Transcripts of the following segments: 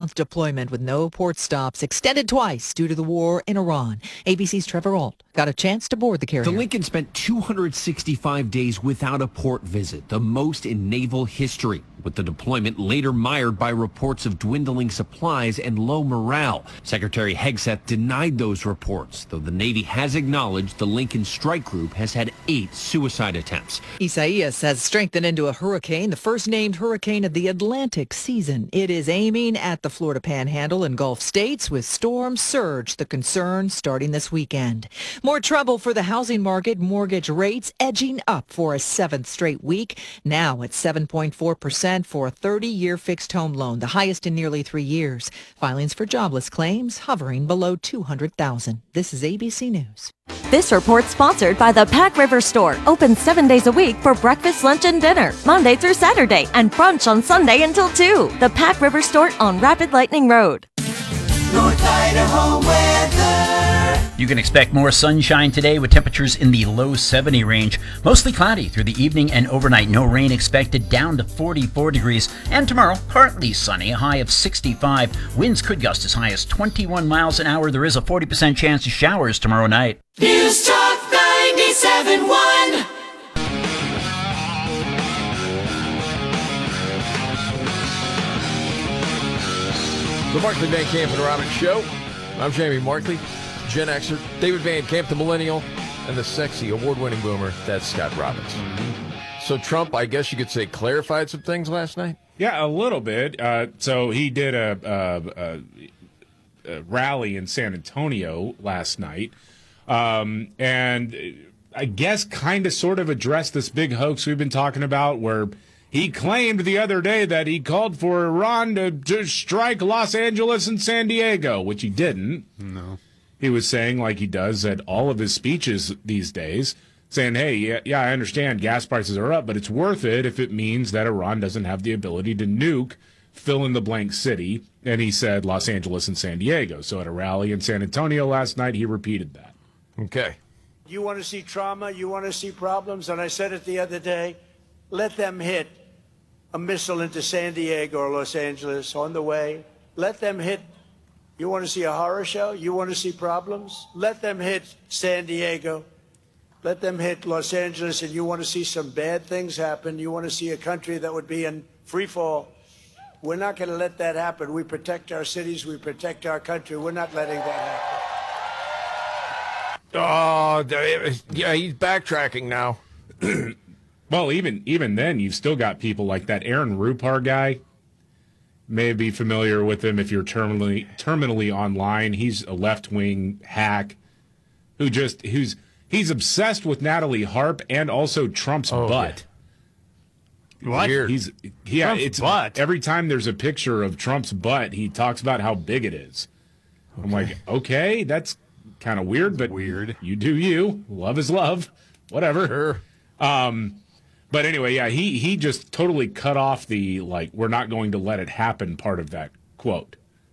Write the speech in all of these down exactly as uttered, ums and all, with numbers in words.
three-month deployment with no port stops extended twice due to the war in Iran. A B C's Trevor Ault got a chance to board the carrier. The Lincoln spent two hundred sixty-five days without a port visit, the most in naval history, with the deployment later mired by reports of dwindling supplies and low morale. Secretary Hegseth denied those reports, though the Navy has acknowledged the Lincoln strike group has had eight suicide attempts. Isaias has strengthened into a hurricane, the first named hurricane of the Atlantic season. It is aiming at the Florida Panhandle and Gulf states with storm surge, the concern starting this weekend. More trouble for the housing market, mortgage rates edging up for a seventh straight week, now at seven point four percent for a thirty-year fixed home loan, the highest in nearly three years. Filings for jobless claims hovering below two hundred thousand. This is A B C News. This report sponsored by the Pack River Store, open seven days a week for breakfast, lunch, and dinner, Monday through Saturday, and brunch on Sunday until two. The Pack River Store on Rapid Lightning Road. North Idaho weather. You can expect more sunshine today with temperatures in the low seventy range. Mostly cloudy through the evening and overnight. No rain expected, down to forty-four degrees. And tomorrow, partly sunny, a high of sixty-five. Winds could gust as high as twenty-one miles an hour. There is a forty percent chance of showers tomorrow night. News Talk ninety-seven point one. The Markley Van Camp and Robbins Show. I'm Jamie Markley, Gen Xer, David Van Camp, the Millennial, and the sexy award-winning boomer, that's Scott Robbins. Mm-hmm. So Trump, I guess you could say, clarified some things last night? Yeah, a little bit. Uh, so he did a, a, a, a rally in San Antonio last night, um, and I guess kind of sort of addressed this big hoax we've been talking about where he claimed the other day that he called for Iran to, to strike Los Angeles and San Diego, which he didn't. No. He was saying, like he does at all of his speeches these days, saying, hey, yeah, yeah, I understand gas prices are up, but it's worth it if it means that Iran doesn't have the ability to nuke fill-in-the-blank city. And he said Los Angeles and San Diego. So at a rally in San Antonio last night, he repeated that. Okay. You want to see trauma, you want to see problems, and I said it the other day, let them hit a missile into San Diego or Los Angeles on the way. Let them hit. You want to see a horror show? You want to see problems? Let them hit San Diego. Let them hit Los Angeles, and you want to see some bad things happen. You want to see a country that would be in free fall. We're not going to let that happen. We protect our cities. We protect our country. We're not letting that happen. Oh, yeah, he's backtracking now. Well, even even then, you've still got people like that Aaron Rupar guy. May be familiar with him if you're terminally terminally online. He's a left-wing hack who just who's he's obsessed with Natalie Harp and also Trump's oh, butt. Yeah. What? He's yeah. Trump's it's butt. Every time there's a picture of Trump's butt, he talks about how big it is. Okay. I'm like, okay, that's kind of weird, but weird. You do you. Love is love. Whatever. Sure. Um. But anyway, yeah, he, he just totally cut off the, like, we're not going to let it happen part of that quote.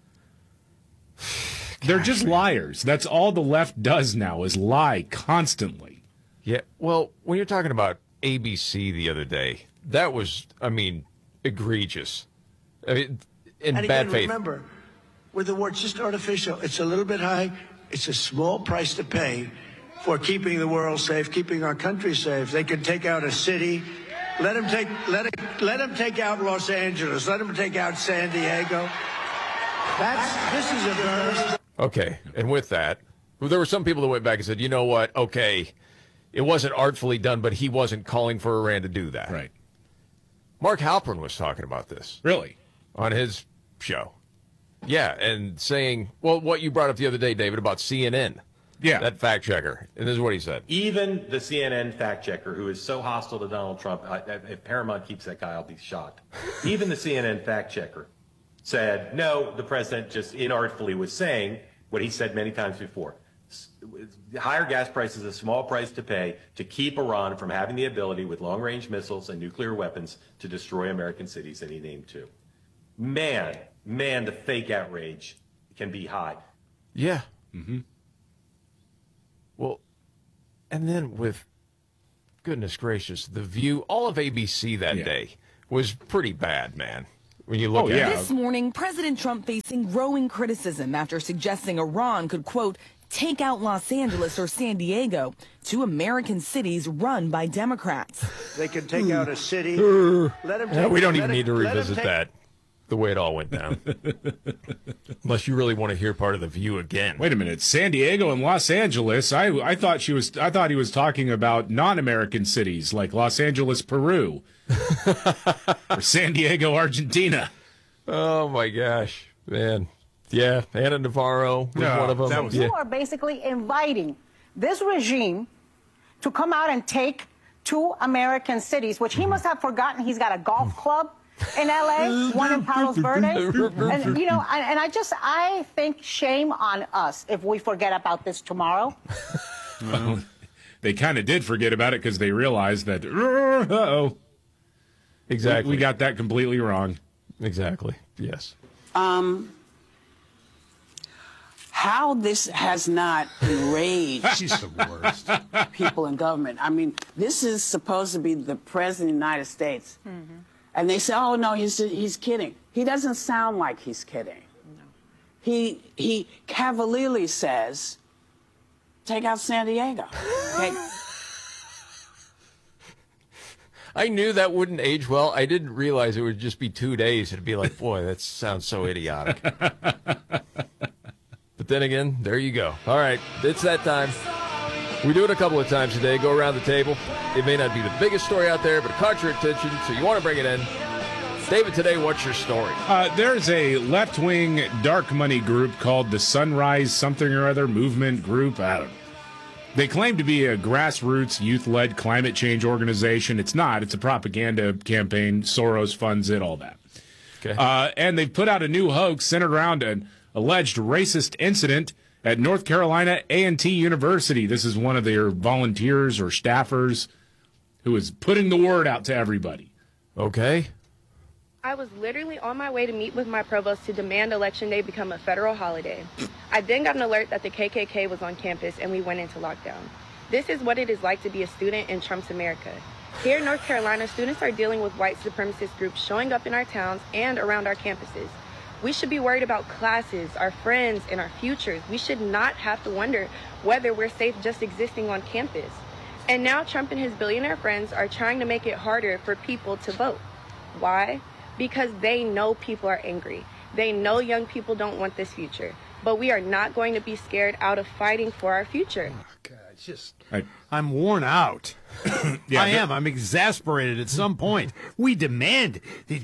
Gosh, they're just man. liars. That's all the left does now is lie constantly. Yeah, well, when you're talking about A B C the other day, that was, I mean, egregious. I mean, in and bad again, faith. Remember, with the word just artificial, it's a little bit high. It's a small price to pay for keeping the world safe, keeping our country safe. They could take out a city. Let them take let it, let them take out Los Angeles. Let them take out San Diego. That's this is a first. Okay, and with that, there were some people that went back and said, you know what? Okay, it wasn't artfully done, but he wasn't calling for Iran to do that. Right. Mark Halperin was talking about this. Really? On his show. Yeah, and saying, well, what you brought up the other day, David, about C N N. Yeah. That fact checker. And this is what he said. Even the C N N fact checker, who is so hostile to Donald Trump, I, if Paramount keeps that guy, I'll be shocked. Even the C N N fact checker said, no, the president just inartfully was saying what he said many times before. Higher gas prices, a small price to pay to keep Iran from having the ability with long-range missiles and nuclear weapons to destroy American cities, and he named two. Man, man, the fake outrage can be high. Yeah. Mm-hmm. Well, and then with, goodness gracious, The View, all of A B C that yeah. day was pretty bad, man. when you look Oh, at yeah. it. This morning, President Trump facing growing criticism after suggesting Iran could, quote, take out Los Angeles or San Diego, two American cities run by Democrats. They can take out a city. Let them Yeah, take, we don't let even it- need to let 'em revisit take- that, the way it all went down. Unless you really want to hear part of the view again. Wait a minute, San Diego and Los Angeles. I I thought she was. I thought he was talking about non-American cities like Los Angeles, Peru, or San Diego, Argentina. Oh my gosh, man. Yeah, Anna Navarro was No, one of them. that was- Yeah. You are basically inviting this regime to come out and take two American cities, which he must have forgotten he's got a golf club in L A, one in Palos Verdes. And, you know, and, and I just, I think shame on us if we forget about this tomorrow. Well, they kind of did forget about it because they realized that, uh-oh. Exactly. We, we got that completely wrong. Exactly. Yes. Um, how this has not enraged She's the worst. people in government. I mean, this is supposed to be the president of the United States. Mm-hmm. And they say, oh, no, he's, he's kidding. He doesn't sound like he's kidding. No. He, he cavalierly says, take out San Diego. Okay? I knew that wouldn't age well. I didn't realize it would just be two days. It'd be like, boy, that sounds so idiotic. But then again, there you go. All right, it's that time. We do it a couple of times a day. Go around the table. It may not be the biggest story out there, but it caught your attention, so you want to bring it in. David, today, what's your story? Uh, there's a left-wing dark money group called the Sunrise something or other movement group. I don't know. They claim to be a grassroots, youth-led climate change organization. It's not. It's a propaganda campaign. Soros funds it, all that. Okay. Uh, and they've put out a new hoax centered around an alleged racist incident at North Carolina A and T University. This is one of their volunteers or staffers who is putting the word out to everybody. Okay. I was literally on my way to meet with my provost to demand Election Day become a federal holiday. I then got an alert that the K K K was on campus and we went into lockdown. This is what it is like to be a student in Trump's America. Here in North Carolina, students are dealing with white supremacist groups showing up in our towns and around our campuses. We should be worried about classes, our friends, and our futures. We should not have to wonder whether we're safe just existing on campus. And now Trump and his billionaire friends are trying to make it harder for people to vote. Why? Because they know people are angry. They know young people don't want this future. But we are not going to be scared out of fighting for our future. Oh, God, it's just, I, I'm worn out. Yeah, I but- am. I'm exasperated at some point. We demand. We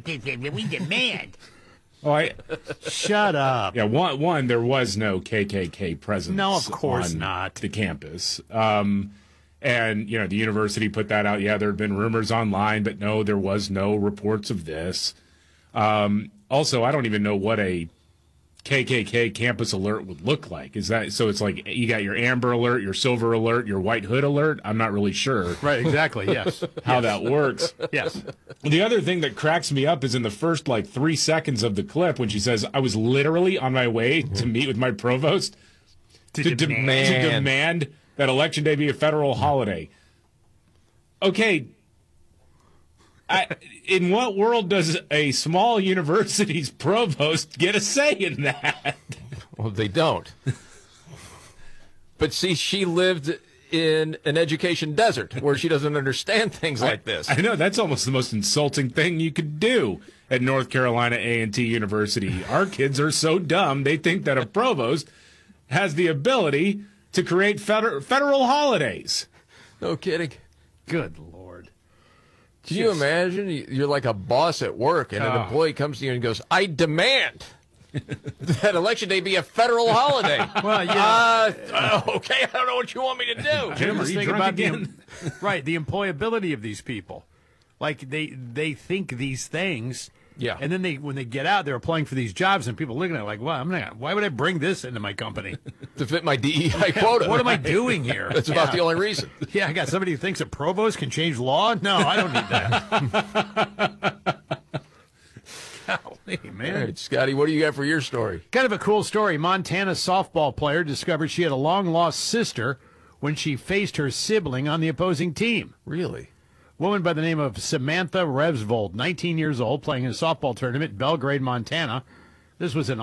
demand. Oh, I, Shut up. yeah, one, one, there was no K K K presence. No, of course on not. the campus. Um, and, you know, the university put that out. Yeah, there had been rumors online, but no, there was no reports of this. Um, also, I don't even know what a K K K campus alert would look like. Is that so? It's like you got your Amber Alert, your Silver Alert, your White Hood Alert. I'm not really sure. Right, exactly, yes. How Yes. that works. Yes. The other thing that cracks me up is in the first like three seconds of the clip when she says, "I was literally on my way to meet with my provost To to, demand. demand. to demand that Election Day be a federal holiday." Okay. I, in what world does a small university's provost get a say in that? Well, they don't. But see, she lived in an education desert where she doesn't understand things like this. I know, that's almost the most insulting thing you could do at North Carolina A and T University. Our kids are so dumb, they think that a provost has the ability to create feder- federal holidays. No kidding. Good Lord. Can you imagine? You're like a boss at work, and an Oh. employee comes to you and goes, I demand that Election Day be a federal holiday. Well, yeah. Uh, uh, okay, I don't know what you want me to do. Jim, are Just you think drunk about the again? right, the employability of these people. Like they they think these things. Yeah. And then they when they get out, they're applying for these jobs, and people looking at it like, well, I'm not. Why would I bring this into my company? To fit my D E I quota. What am I doing here? That's about Yeah. the only reason. Yeah, I got somebody who thinks a provost can change law. No, I don't need that. Golly, man. All right, Scotty, what do you got for your story? Kind of a cool story. Montana softball player discovered she had a long-lost sister when she faced her sibling on the opposing team. Really? Woman by the name of Samantha Revsvold, nineteen years old, playing in a softball tournament in Belgrade, Montana. This was in